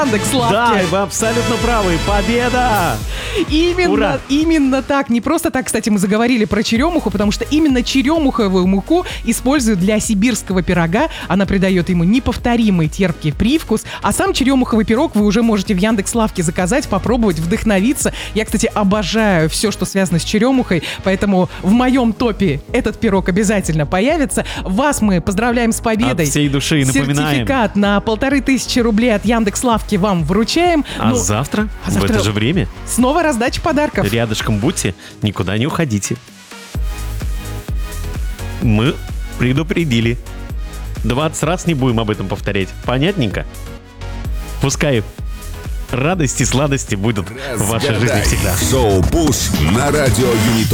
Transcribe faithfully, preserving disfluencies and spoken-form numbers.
Яндекс.Лавке. Да, вы абсолютно правы. Победа! Именно, Ура! именно так. Не просто так, кстати, мы заговорили про черемуху, потому что именно черемуховую муку используют для сибирского пирога. Она придает ему неповторимый терпкий привкус. А сам черемуховый пирог вы уже можете в Яндекс.Лавке заказать, попробовать, вдохновиться. Я, кстати, обожаю все, что связано с черемухой, поэтому в моем топе этот пирог обязательно появится. Вас мы поздравляем с победой. От всей души напоминаем. Сертификат на полторы тысячи рублей от Яндекс.Лавки вам вручаем. А Ну, завтра, а завтра в это же время, снова раздача подарков. рядышком будьте, никуда не уходите. Мы предупредили. двадцать раз не будем об этом повторять. Понятненько? Пускай радости, сладости будут в вашей жизни Разгадай. всегда. Шоу «Пуш» на радио Юнитон.